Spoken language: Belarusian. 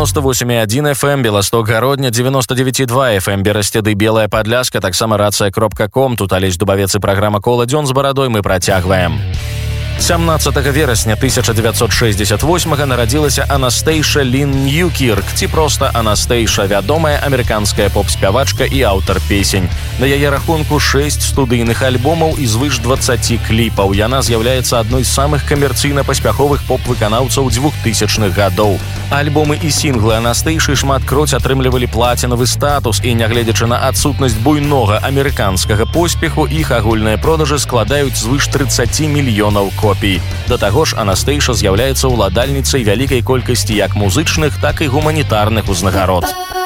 98,1 FM, Белосток-Гародня, 99,2 FM, Берасцеды, Белая Падляска, таксама рацыя.ком. Тут Алесь Дубавец і праграма «Кола дзён» з барадой мы працягваем. 17 верасня 1968 нарадзілася Анастейша Лін Ньюкірк, ці проста Анастейша, вядомая амерыканская поп-спявачка і аўтар песень. На яе рахунку 6 студыйных альбомаў і звыш 20 кліпаў. Яна з'яўляецца адной з самых камерцыйна-паспяховых поп-выканаўцаў 2000-х гадоў. Альбомы і сінглы Анастейшы шматкроць атрымлівалі плацінавы статус, і нягледзячы на адсутнасць буйнога амерыканскага поспеху, іх агульныя продажы складаюць звыш 30 мільёнаў копій. Да таго ж, Анастейша з'яўляецца ўладальніцай вялікай колькасці як музычных, так і гуманітарных узнагарод.